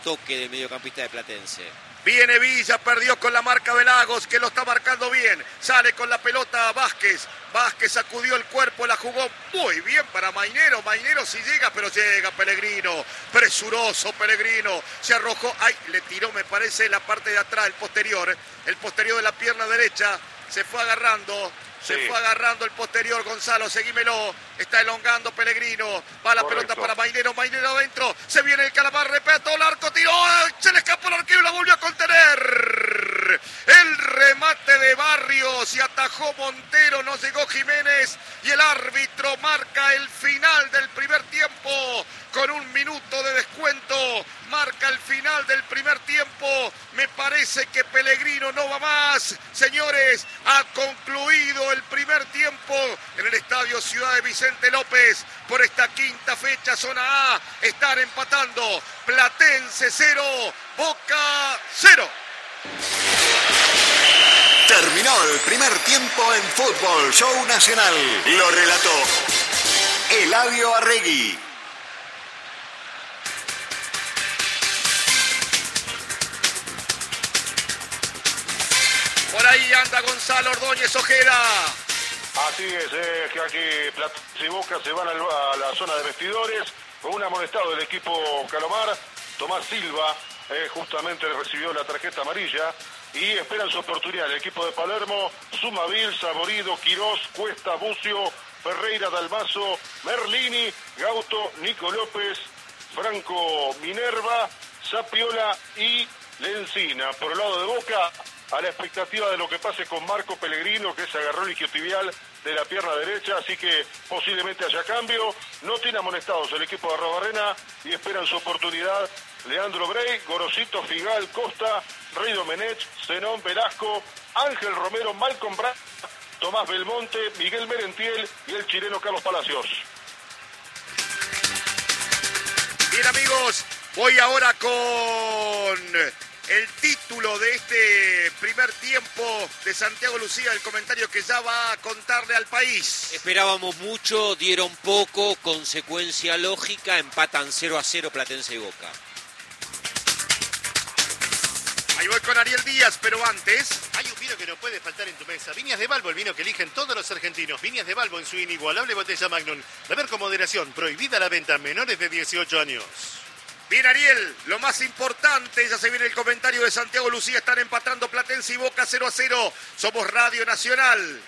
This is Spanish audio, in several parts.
toque del mediocampista de Platense. Viene Villa, perdió con la marca de Lagos, que lo está marcando bien. Sale con la pelota Vázquez. Vázquez sacudió el cuerpo, la jugó muy bien para Mainero. Mainero sí llega, pero llega Pellegrino. Presuroso Pellegrino. Se arrojó. Ay, le tiró, me parece, la parte de atrás, el posterior. El posterior de la pierna derecha. Se fue agarrando. Se fue agarrando el posterior, Gonzalo, seguímelo. Está elongando Pellegrino. Va la pelota para Mainero. Mainero adentro. Se viene el Calamar, repito, el arco, tiró. Se le escapó el arquero y la volvió a contener. El remate de Barrios y atajó Montero. No llegó Jiménez. Y el árbitro marca el final del primer tiempo. Con 1 minuto de descuento. Marca el final del primer tiempo. Me parece que Pellegrino no va más. Señores, ha concluido el primer tiempo en el estadio Ciudad de Vicente López. Por esta quinta fecha, zona A, están empatando. Platense 0, Boca 0. Terminó el primer tiempo en Fútbol Show Nacional. Lo relató Eladio Arregui. Por ahí anda Gonzalo Ordóñez Ojeda. Así es, que aquí Platense y Boca se van a la zona de vestidores con un amonestado del equipo Calamar. Tomás Silva justamente recibió la tarjeta amarilla y esperan su oportunidad. El equipo de Palermo, Sumavil, Saborido, Quirós, Cuesta, Bucio, Ferreira, Dalmazo, Merlini, Gauto, Nico López, Franco Minerva, Sapiola y Lencina. Por el lado de Boca, a la expectativa de lo que pase con Marco Pellegrino, que se agarró el isquiotibial de la pierna derecha, así que posiblemente haya cambio. No tiene amonestados el equipo de Arrobarrena y esperan su oportunidad Leandro Brey, Gorosito, Figal, Costa, Rey Domenech, Zenón Velasco, Ángel Romero, Malcolm Brand, Tomás Belmonte, Miguel Merentiel y el chileno Carlos Palacios. Bien, amigos, voy ahora con el título de este primer tiempo de Santiago Lucía, el comentario que ya va a contarle al país. Esperábamos mucho, dieron poco, consecuencia lógica, empatan 0-0 Platense y Boca. Ahí voy con Ariel Díaz, pero antes... Hay un vino que no puede faltar en tu mesa. Viñas de Balbo, el vino que eligen todos los argentinos. Viñas de Balbo en su inigualable botella Magnum. Beber con moderación, prohibida la venta a menores de 18 años. Bien, Ariel, lo más importante, ya se viene el comentario de Santiago Lucía, están empatando Platense y Boca 0-0. Somos Radio Nacional.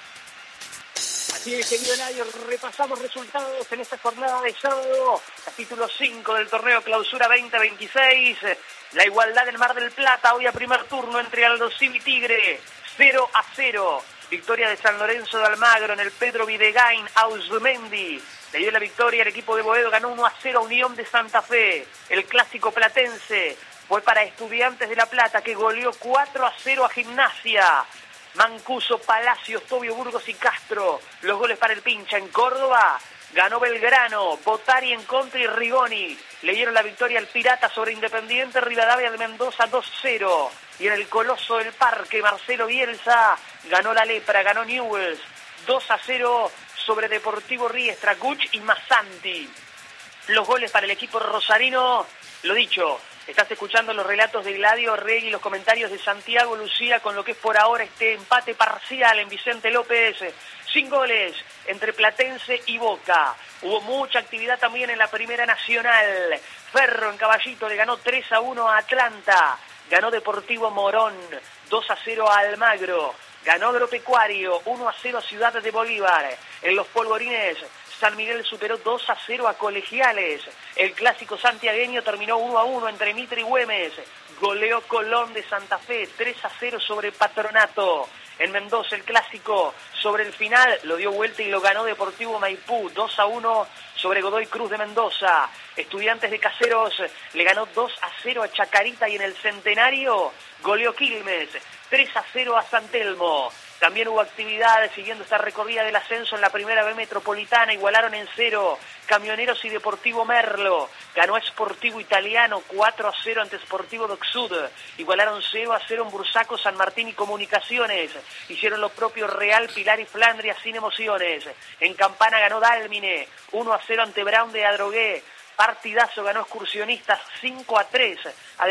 Así es, querido Eladio, repasamos resultados en esta jornada de sábado, capítulo 5 del torneo Clausura 2026. La igualdad del Mar del Plata, hoy a primer turno entre Aldo Civi y Tigre, 0-0. Victoria de San Lorenzo de Almagro en el Pedro Videgain, Ausmendi. Le dio la victoria, el equipo de Boedo ganó 1-0 a Unión de Santa Fe. El clásico platense fue para Estudiantes de La Plata, que goleó 4-0 a Gimnasia. Mancuso, Palacios, Tobio, Burgos y Castro. Los goles para el Pincha. En Córdoba ganó Belgrano, Botari en contra y Rigoni. Le dieron la victoria al Pirata sobre Independiente Rivadavia de Mendoza 2-0. Y en el Coloso del Parque, Marcelo Bielsa ganó la Lepra, ganó Newell's 2-0 sobre Deportivo Riestra, Guch y Massanti. Los goles para el equipo rosarino, lo dicho, estás escuchando los relatos de Eladio Arregui y los comentarios de Santiago Lucía con lo que es por ahora este empate parcial en Vicente López, sin goles entre Platense y Boca. Hubo mucha actividad también en la Primera Nacional. Ferro en Caballito le ganó 3-1 a Atlanta, ganó Deportivo Morón 2-0 a Almagro, ganó Agropecuario 1-0 a Ciudad de Bolívar. En los Polvorines, San Miguel superó 2-0 a Colegiales. El clásico santiagueño terminó 1-1 entre Mitre y Güemes. Goleó Colón de Santa Fe 3-0 sobre Patronato. En Mendoza el clásico sobre el final lo dio vuelta y lo ganó Deportivo Maipú 2-1 sobre Godoy Cruz de Mendoza. Estudiantes de Caseros le ganó 2-0 a Chacarita y en el Centenario goleó Quilmes 3-0 a San Telmo. También hubo actividades siguiendo esta recorrida del ascenso en la Primera B Metropolitana. Igualaron en 0 Camioneros y Deportivo Merlo. Ganó Sportivo Italiano 4-0 ante Sportivo Docsud. Igualaron 0-0 en Bursaco, San Martín y Comunicaciones. Hicieron lo propio Real, Pilar y Flandria sin emociones. En Campana ganó Dálmine 1-0 ante Brown de Adrogué. Partidazo, ganó Excursionistas 5-3.